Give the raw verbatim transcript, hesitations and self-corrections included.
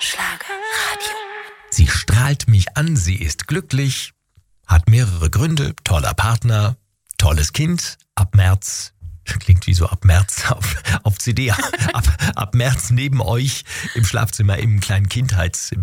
Schlagerradio. Sie strahlt mich an, sie ist glücklich, hat mehrere Gründe, toller Partner, tolles Kind, ab März, klingt wie so ab März auf, auf C D, ab, ab März neben euch im Schlafzimmer im kleinen Kindheits-